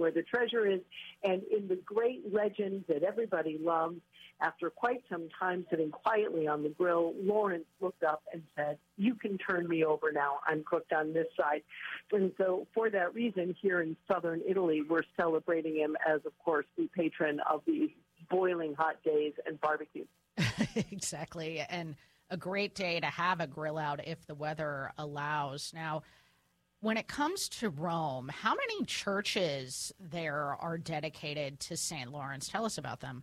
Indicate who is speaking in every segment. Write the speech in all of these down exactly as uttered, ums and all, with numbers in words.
Speaker 1: where the treasure is. And in the great legend that everybody loves, after quite some time sitting quietly on the grill, Lawrence looked up and said, "You can turn me over now. I'm cooked on this side." And so for that reason, here in southern Italy, we're celebrating him as, of course, the patron of these boiling hot days and barbecue.
Speaker 2: Exactly. And a great day to have a grill out if the weather allows. Now, when it comes to Rome, how many churches there are dedicated to Saint Lawrence? Tell us about them.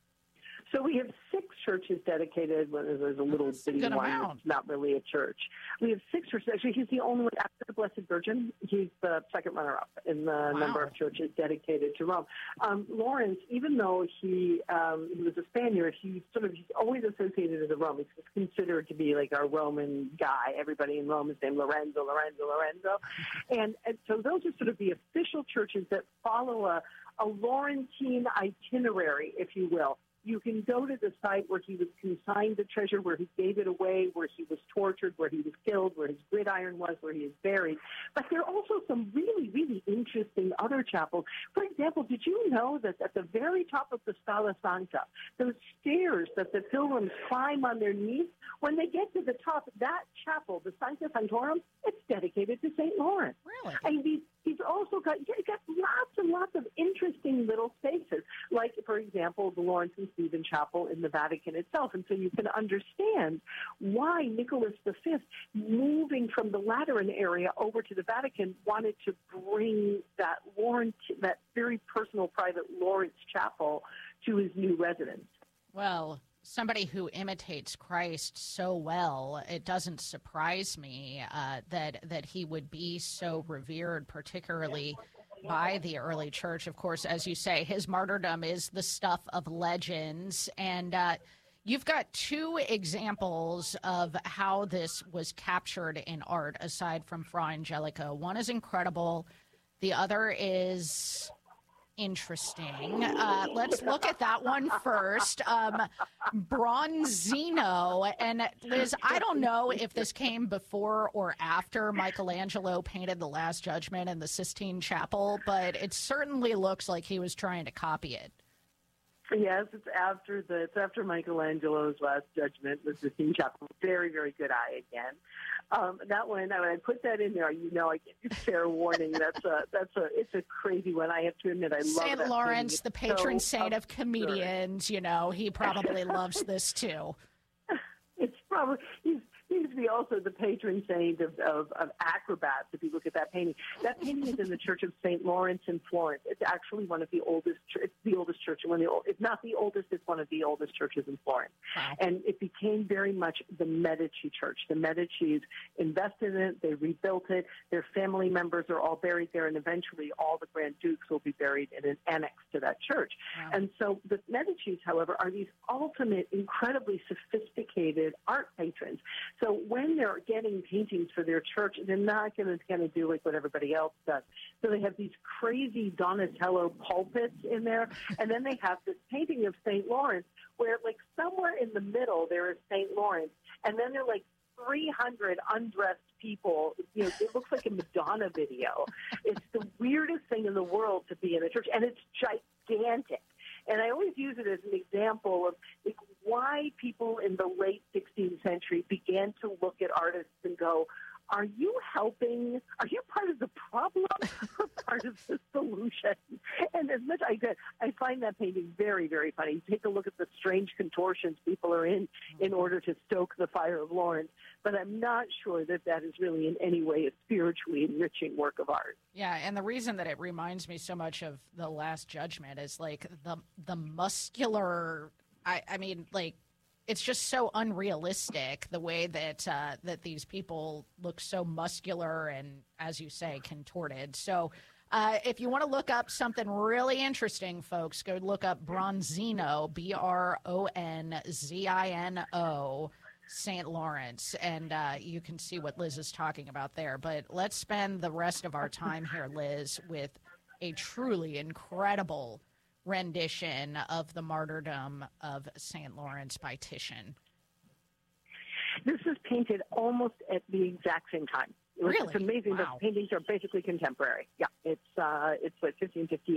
Speaker 1: So we have six churches dedicated. Well, there's a little
Speaker 2: That's a
Speaker 1: bitty
Speaker 2: good
Speaker 1: one
Speaker 2: amount.
Speaker 1: that's not really a church. We have six churches. Actually, he's the only one after the Blessed Virgin. He's the second runner-up in the
Speaker 2: Wow.
Speaker 1: number of churches dedicated to Rome. Um, Lawrence, even though he um, he was a Spaniard, he sort of he's always associated as a Roman. He's considered to be like our Roman guy. Everybody in Rome is named Lorenzo, Lorenzo, Lorenzo, and, and so those are sort of the official churches that follow a, a Laurentine itinerary, if you will. You can go to the site where he was consigned the treasure, where he gave it away, where he was tortured, where he was killed, where his gridiron was, where he is buried. But there are also some really, really interesting other chapels. For example, did you know that at the very top of the Scala Santa, those stairs that the pilgrims climb on their knees, when they get to the top, that chapel, the Sancta Sanctorum, it's dedicated to Saint Lawrence.
Speaker 2: Really?
Speaker 1: And these He's also got, he's got lots and lots of interesting little spaces, like, for example, the Lawrence and Stephen Chapel in the Vatican itself. And so you can understand why Nicholas the Fifth, moving from the Lateran area over to the Vatican, wanted to bring that Lawrence, that very personal, private Lawrence Chapel to his new residence.
Speaker 2: Well, somebody who imitates Christ so well, it doesn't surprise me uh, that that he would be so revered, particularly by the early church. Of course, as you say, his martyrdom is the stuff of legends. And uh, you've got two examples of how this was captured in art, aside from Fra Angelico. One is incredible. The other is interesting. Uh, let's look at that one first. Um, Bronzino. And Liz, I don't know if this came before or after Michelangelo painted The Last Judgment in the Sistine Chapel, but it certainly looks like he was trying to copy it.
Speaker 1: Yes, it's after the it's after Michelangelo's Last Judgment, the Sistine Chapel. Very, very good eye again. Um, that one, when I put that in there, you know, I give you fair warning. That's a that's a it's a crazy one. I have to admit, I love
Speaker 2: Saint
Speaker 1: that
Speaker 2: Lawrence,
Speaker 1: painting.
Speaker 2: the patron
Speaker 1: so
Speaker 2: saint of comedians. You know, he probably loves this too.
Speaker 1: It's probably he's seems to be also the patron saint of, of, of acrobats, if you look at that painting. That painting is in the Church of Saint Lawrence in Florence. It's actually one of the oldest, it's the oldest church, one of the old, if not the oldest, it's one of the oldest churches in Florence.
Speaker 2: Wow.
Speaker 1: And it became very much the Medici church. The Medicis invested in it, they rebuilt it, their family members are all buried there, and eventually all the Grand Dukes will be buried in an annex to that church.
Speaker 2: Wow.
Speaker 1: And so the Medicis, however, are these ultimate, incredibly sophisticated art patrons. So when they're getting paintings for their church, they're not going to kind of do like what everybody else does. So they have these crazy Donatello pulpits in there, and then they have this painting of Saint Lawrence where, like, somewhere in the middle there is Saint Lawrence, and then there are like three hundred undressed people. You know, it looks like a Madonna video. It's the weirdest thing in the world to be in a church, and it's gigantic. And I always use it as an example of like, why people in the late sixteenth century began to look at artists and go, are you helping? Are you part of the problem or part of the solution? And as much I get, I find that painting very, very funny. Take a look at the strange contortions people are in in order to stoke the fire of Lawrence. But I'm not sure that that is really in any way a spiritually enriching work of art.
Speaker 2: Yeah, and the reason that it reminds me so much of The Last Judgment is like the the muscular. I, I mean, like. It's just so unrealistic the way that uh, that these people look so muscular and, as you say, contorted. So uh, if you want to look up something really interesting, folks, go look up Bronzino, B R O N Z I N O, Saint Lawrence, and uh, you can see what Liz is talking about there. But let's spend the rest of our time here, Liz, with a truly incredible rendition of the martyrdom of Saint Lawrence by Titian.
Speaker 1: This was painted almost at the exact same time. It was,
Speaker 2: Really?
Speaker 1: It's amazing.
Speaker 2: Wow.
Speaker 1: The paintings are basically contemporary. Yeah, it's uh, it's like fifteen fifty.